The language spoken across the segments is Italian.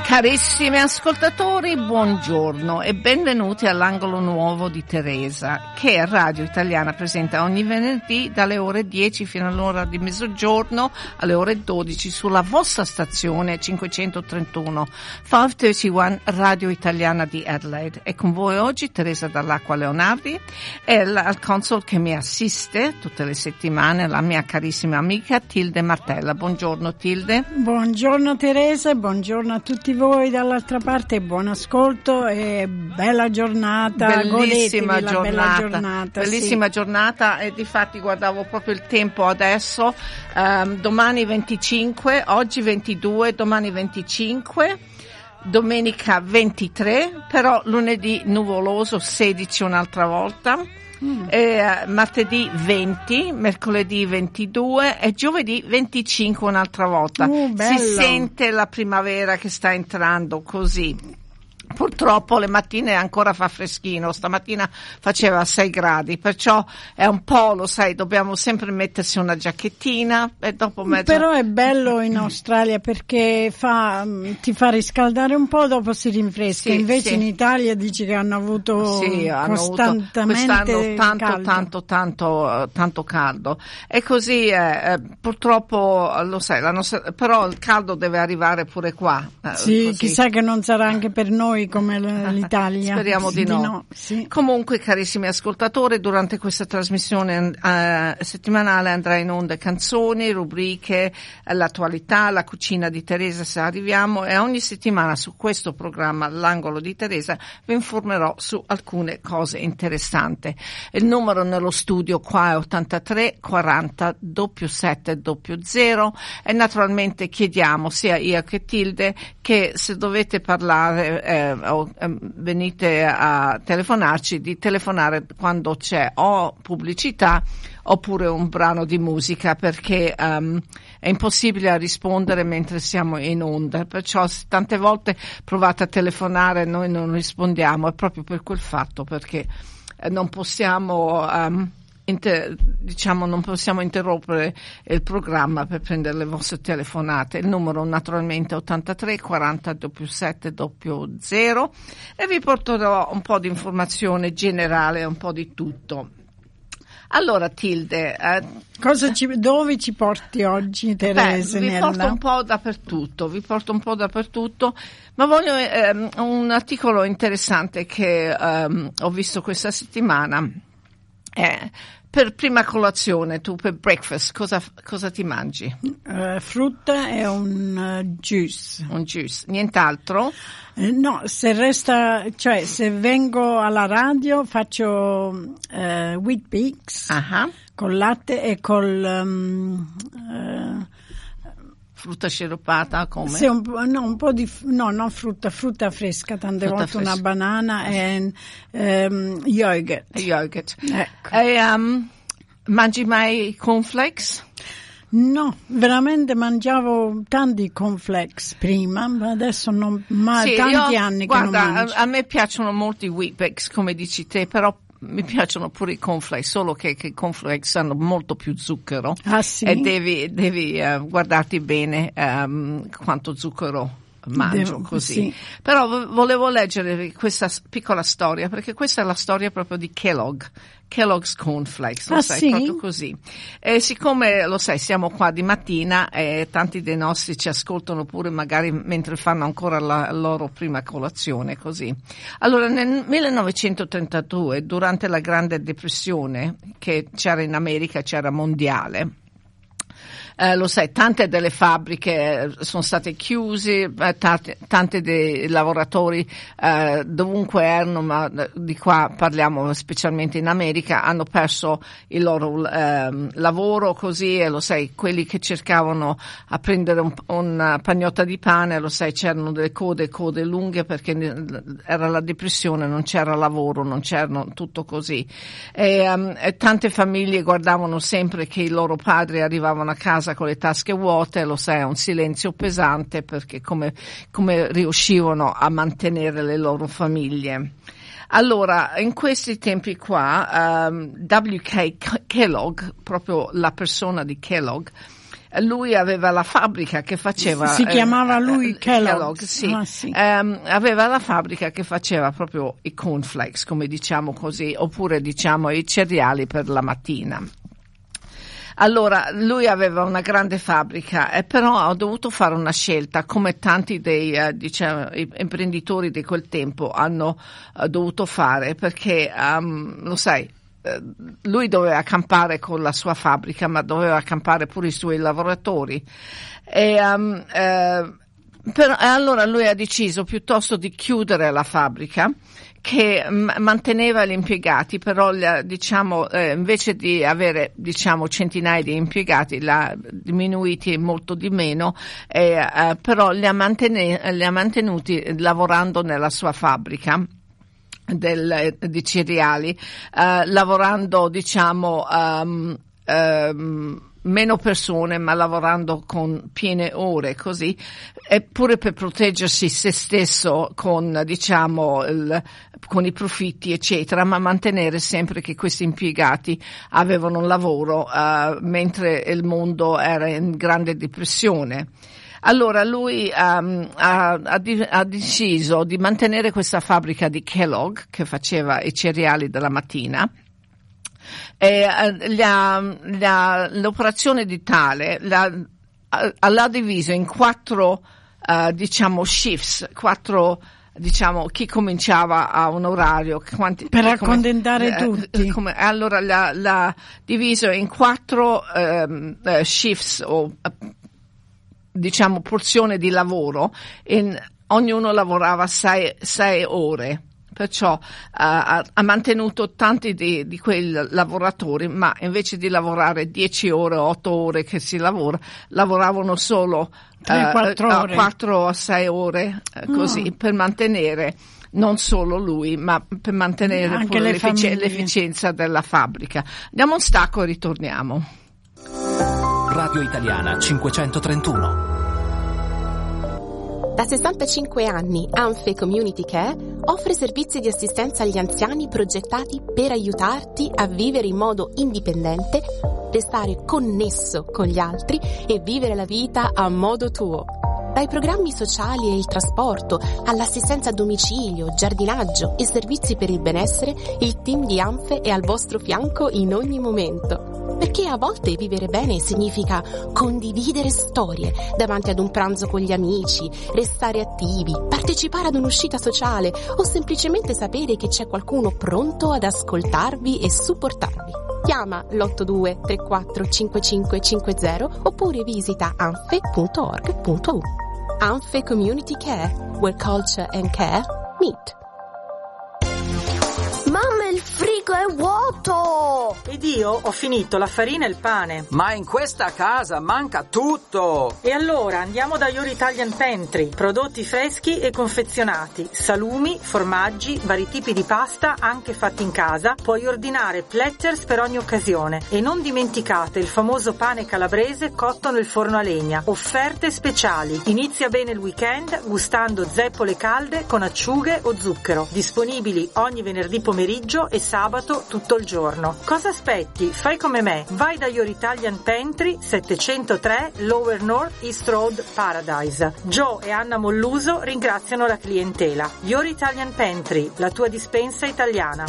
Carissimi ascoltatori, buongiorno e benvenuti all'Angolo Nuovo di Teresa, che Radio Italiana presenta ogni venerdì dalle ore 10 fino all'ora di mezzogiorno alle ore 12 sulla vostra stazione 531 Radio Italiana di Adelaide. E con voi oggi Teresa Dall'Acqua Leonardi e al console che mi assiste tutte le settimane la mia carissima amica Tilde Martella. Buongiorno Tilde. Buongiorno Teresa, buongiorno a tutti voi dall'altra parte, buon ascolto e bella giornata, bellissima giornata e difatti guardavo proprio il tempo adesso, domani 25, oggi 22, domani 25, domenica 23, però lunedì nuvoloso 16 un'altra volta. Martedì 20, mercoledì 22 e giovedì 25 un'altra volta. Si sente la primavera che sta entrando così. Purtroppo le mattine ancora fa freschino, stamattina faceva 6 gradi, perciò è un po', lo sai, dobbiamo sempre mettersi una giacchettina e dopo Però è bello in Australia perché ti fa riscaldare un po', dopo si rinfresca, invece in Italia dici che hanno avuto costantemente tanto caldo e così purtroppo lo sai, però il caldo deve arrivare pure qua. Così. Chissà che non sarà anche per noi come l'Italia. Speriamo di no. Sì. Comunque, carissimi ascoltatori, durante questa trasmissione settimanale andrà in onda canzoni, rubriche, l'attualità, la cucina di Teresa se arriviamo, e ogni settimana su questo programma, l'Angolo di Teresa, vi informerò su alcune cose interessanti. Il numero nello studio qua è 83 40 77 00 e naturalmente chiediamo sia io che Tilde che se dovete parlare venite a telefonarci, di telefonare quando c'è o pubblicità oppure un brano di musica, perché è impossibile rispondere mentre siamo in onda, perciò tante volte provate a telefonare e noi non rispondiamo, è proprio per quel fatto, perché non possiamo non possiamo interrompere il programma per prendere le vostre telefonate. Il numero naturalmente è 83 40 77 00 e vi porterò un po' di informazione generale, un po' di tutto. Allora Tilde, dove ci porti oggi Teresa? Vi porto un po' dappertutto, ma voglio un articolo interessante che ho visto questa settimana. Per prima colazione, tu per breakfast cosa ti mangi? Frutta e un juice. Un juice, nient'altro? No, se vengo alla radio faccio Wheat Bix con latte e col frutta sciroppata, come? Sì, non frutta fresca, tante volte fresca. Una banana e yogurt. Ecco. E mangi mai cornflakes? No, veramente mangiavo tanti cornflakes prima, ma adesso non mai, anni che non mangio. A me piacciono molto i Wheat Bix, come dici te, però mi piacciono pure i cornflakes, solo che i cornflakes hanno molto più zucchero. Sì? E devi guardarti bene quanto zucchero mangio, così. Sì. Però volevo leggere questa piccola storia, perché questa è la storia proprio di Kellogg's Cornflakes, lo sai, proprio così. E siccome, lo sai, siamo qua di mattina e tanti dei nostri ci ascoltano pure magari mentre fanno ancora la loro prima colazione, così. Allora, nel 1932, durante la Grande Depressione, che c'era in America, c'era mondiale, lo sai, tante delle fabbriche sono state chiuse, tanti dei lavoratori dovunque erano, ma di qua parliamo specialmente in America, hanno perso il loro lavoro, così, e lo sai, quelli che cercavano a prendere una pagnotta di pane, lo sai, c'erano delle code lunghe perché era la depressione, non c'era lavoro, non c'erano, tutto così. E tante famiglie guardavano sempre che i loro padri arrivavano a casa con le tasche vuote, lo sai, è un silenzio pesante, perché come riuscivano a mantenere le loro famiglie. Allora, in questi tempi qua, W.K. Kellogg, proprio la persona di Kellogg, lui aveva la fabbrica che faceva... Si chiamava lui Kellogg. Sì. Sì. Aveva la fabbrica che faceva proprio i cornflakes, come diciamo così, oppure diciamo i cereali per la mattina. Allora, lui aveva una grande fabbrica, però ha dovuto fare una scelta, come tanti dei imprenditori di quel tempo hanno dovuto fare, perché, lo sai, lui doveva campare con la sua fabbrica, ma doveva campare pure i suoi lavoratori. Allora lui ha deciso piuttosto di chiudere la fabbrica, che manteneva gli impiegati, però invece di avere centinaia di impiegati l'ha diminuiti molto di meno, però li ha mantenuti lavorando nella sua fabbrica di cereali, lavorando meno persone, ma lavorando con piene ore, così, eppure per proteggersi se stesso con con i profitti eccetera, ma mantenere sempre che questi impiegati avevano un lavoro mentre il mondo era in grande depressione. Allora lui ha deciso di mantenere questa fabbrica di Kellogg che faceva i cereali della mattina. L'operazione di tale l'ha diviso in 4 shifts, 4 chi cominciava a un orario per accontentare tutti. Allora l'ha diviso in 4 shifts o porzione di lavoro, ognuno lavorava 6 ore. Perciò ha mantenuto tanti di quei lavoratori, ma invece di lavorare 10 ore, 8 ore che si lavoravano solo 4 o 6 ore, così, per mantenere non solo lui, ma per mantenere anche pure l'efficienza della fabbrica. Diamo un stacco e ritorniamo. Radio Italiana 531. Da 65 anni Anfe Community Care offre servizi di assistenza agli anziani progettati per aiutarti a vivere in modo indipendente, restare connesso con gli altri e vivere la vita a modo tuo. Dai programmi sociali e il trasporto all'assistenza a domicilio, giardinaggio e servizi per il benessere, il team di Anfe è al vostro fianco in ogni momento. Perché a volte vivere bene significa condividere storie davanti ad un pranzo con gli amici, restare attivi, partecipare ad un'uscita sociale o semplicemente sapere che c'è qualcuno pronto ad ascoltarvi e supportarvi. Chiama l'82 34 5550 oppure visita anfe.org.u. Anfe Community Care, where culture and care meet. Mamma, il frigo è vuoto! Ed io ho finito la farina e il pane. Ma in questa casa manca tutto! E allora andiamo da Your Italian Pantry. Prodotti freschi e confezionati, salumi, formaggi, vari tipi di pasta anche fatti in casa. Puoi ordinare platters per ogni occasione. E non dimenticate il famoso pane calabrese cotto nel forno a legna. Offerte speciali. Inizia bene il weekend gustando zeppole calde con acciughe o zucchero. Disponibili ogni venerdì pomeriggio e sabato tutto il giorno. Cosa aspetti? Fai come me. Vai da Your Italian Pantry, 703 Lower North East Road, Paradise. Joe e Anna Molluso ringraziano la clientela. Your Italian Pantry, la tua dispensa italiana.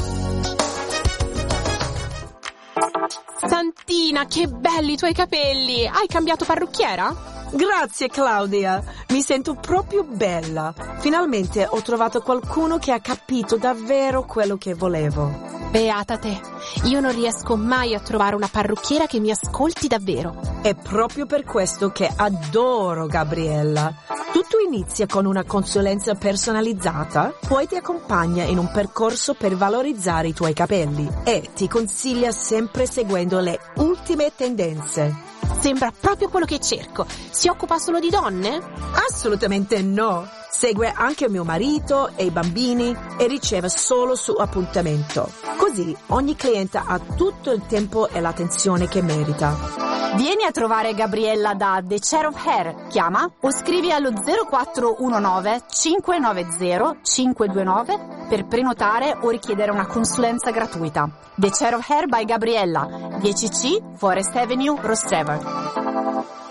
Santina, che belli i tuoi capelli! Hai cambiato parrucchiera? Grazie Claudia, mi sento proprio bella. Finalmente ho trovato qualcuno che ha capito davvero quello che volevo. Beata te, io non riesco mai a trovare una parrucchiera che mi ascolti davvero. È proprio per questo che adoro Gabriella. Tutto inizia con una consulenza personalizzata, poi ti accompagna in un percorso per valorizzare i tuoi capelli e ti consiglia sempre seguendo le ultime tendenze. Sembra proprio quello che cerco. Si occupa solo di donne? Assolutamente no. Segue anche mio marito e i bambini e riceve solo su appuntamento. Così ogni cliente ha tutto il tempo e l'attenzione che merita. Vieni a trovare Gabriella da The Chair of Hair. Chiama o scrivi allo 0419 590 529 per prenotare o richiedere una consulenza gratuita. The Chair of Hair by Gabriella, 10C Forest Avenue, Rostrevor.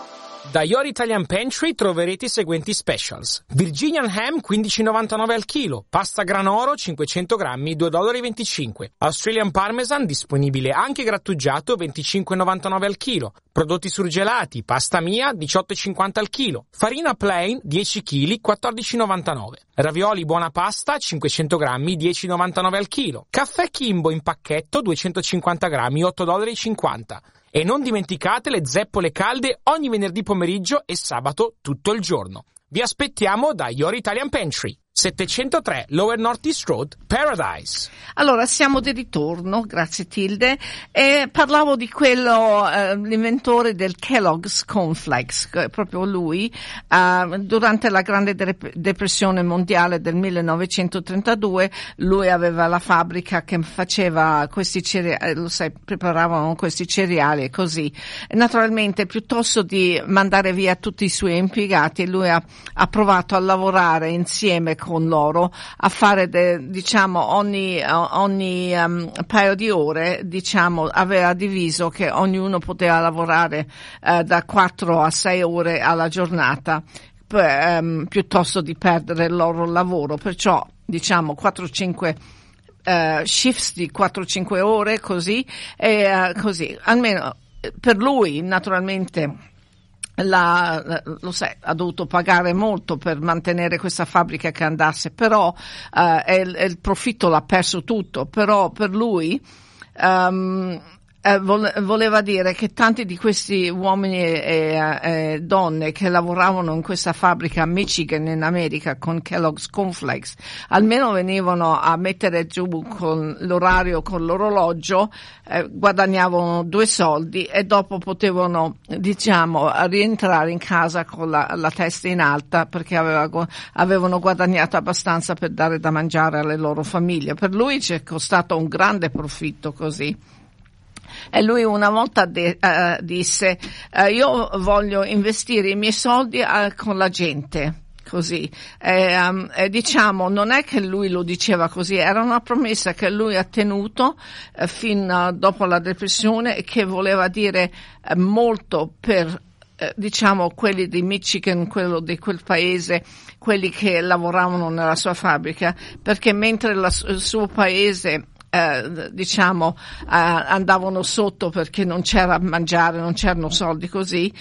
Da Your Italian Pantry troverete i seguenti specials: Virginian Ham 15,99 al chilo, pasta granoro 500 grammi $2,25, Australian Parmesan disponibile anche grattugiato 25,99 al chilo, prodotti surgelati, pasta mia 18,50 al chilo, farina plain 10 kg 14,99, ravioli buona pasta 500 grammi 10,99 al chilo, caffè Kimbo in pacchetto 250 grammi $8,50. E non dimenticate le zeppole calde ogni venerdì pomeriggio e sabato tutto il giorno. Vi aspettiamo da Your Italian Pantry, 703 Lower North East Road, Paradise. Allora, siamo di ritorno, grazie Tilde, e parlavo di quello, l'inventore del Kellogg's Cornflakes, proprio lui, durante la Grande Depressione mondiale del 1932, lui aveva la fabbrica che faceva questi cereali, lo sai, preparavano questi cereali e così. E naturalmente, piuttosto di mandare via tutti i suoi impiegati, lui ha provato a lavorare insieme con loro, a fare diciamo ogni paio di ore, diciamo, aveva diviso che ognuno poteva lavorare da 4 a 6 ore alla giornata, piuttosto di perdere il loro lavoro, perciò diciamo 4-5 shifts di 4-5 ore, così, così, almeno per lui naturalmente. Lo sai, ha dovuto pagare molto per mantenere questa fabbrica che andasse, però il profitto l'ha perso tutto, però per lui voleva dire che tanti di questi uomini e donne che lavoravano in questa fabbrica a Michigan in America con Kellogg's Cornflakes almeno venivano a mettere giù con l'orario, con l'orologio, guadagnavano 2 soldi e dopo potevano, diciamo, rientrare in casa con la testa in alta, perché avevano guadagnato abbastanza per dare da mangiare alle loro famiglie. Per lui ci è costato un grande profitto così. E lui una volta disse io voglio investire i miei soldi con la gente, così. Diciamo, non è che lui lo diceva così, era una promessa che lui ha tenuto fin dopo la depressione e che voleva dire molto per diciamo quelli di Michigan, quello di quel paese, quelli che lavoravano nella sua fabbrica, perché mentre il suo paese diciamo andavano sotto perché non c'era mangiare, non c'erano soldi, così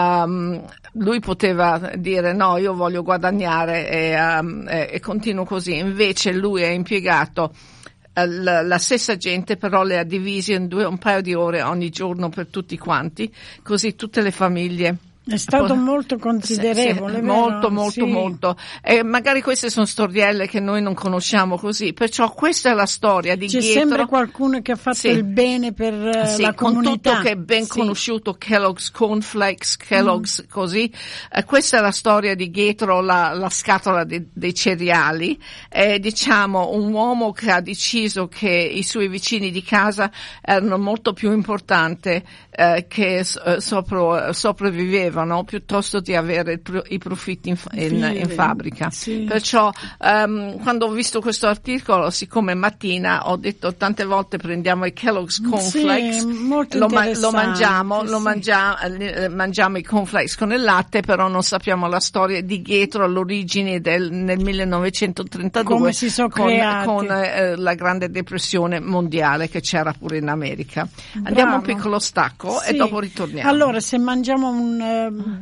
lui poteva dire no, io voglio guadagnare e continuo così. Invece lui ha impiegato la stessa gente, però le ha divise in un paio di ore ogni giorno per tutti quanti, così tutte le famiglie. È stato molto considerevole, sì, molto. E magari queste sono storielle che noi non conosciamo così, perciò questa è la storia di C'è dietro. sempre qualcuno che ha fatto il bene per la comunità. Con tutto che è ben conosciuto, Kellogg's Cornflakes, Kellogg's così. Questa è la storia di dietro la scatola dei cereali. Diciamo un uomo che ha deciso che i suoi vicini di casa erano molto più importanti che sopravvivevano, piuttosto di avere i profitti in fabbrica. Sì. Perciò quando ho visto questo articolo, siccome mattina ho detto tante volte prendiamo i Kellogg's Cornflakes, mangiamo i cornflakes con il latte, però non sappiamo la storia di dietro, l'origine nel 1932 come si sono creati con la Grande Depressione mondiale che c'era pure in America. Andiamo a un piccolo stacco e dopo ritorniamo. Allora, se mangiamo un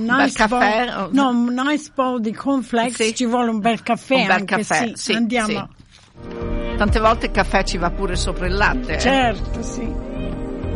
nice bowl di cornflakes, ci vuole un bel caffè. Un bel caffè, sì. Andiamo. Sì. Tante volte il caffè ci va pure sopra il latte. Certo, sì.